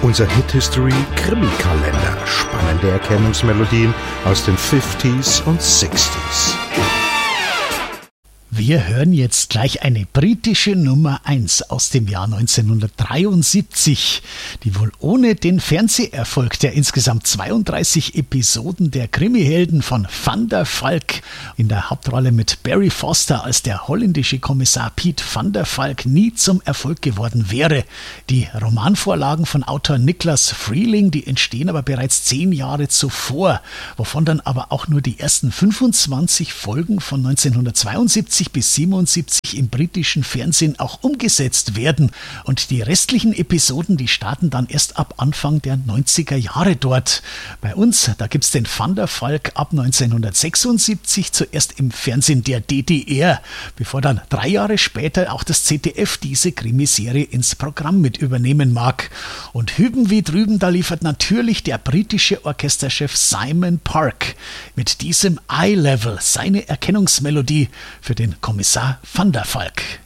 Unser Hit History Krimi-Kalender. Spannende Erkennungsmelodien aus den 50s und 60s. Wir hören jetzt gleich eine britische Nummer 1 aus dem Jahr 1973, die wohl ohne den Fernseherfolg der insgesamt 32 Episoden der Krimihelden von Van der Valk in der Hauptrolle mit Barry Foster als der holländische Kommissar Piet van der Valk nie zum Erfolg geworden wäre. Die Romanvorlagen von Autor Nicholas Freeling, die entstehen aber bereits 10 Jahre zuvor, wovon dann aber auch nur die ersten 25 Folgen von 1972 bis 77 im britischen Fernsehen auch umgesetzt werden. Und die restlichen Episoden, die starten dann erst ab Anfang der 90er Jahre dort. Bei uns, da gibt's den Van der Valk ab 1976 zuerst im Fernsehen der DDR, bevor dann 3 Jahre später auch das ZDF diese Krimiserie ins Programm mit übernehmen mag. Und hüben wie drüben, da liefert natürlich der britische Orchesterchef Simon Park mit diesem Eye Level seine Erkennungsmelodie für den Kommissar Van der Valk.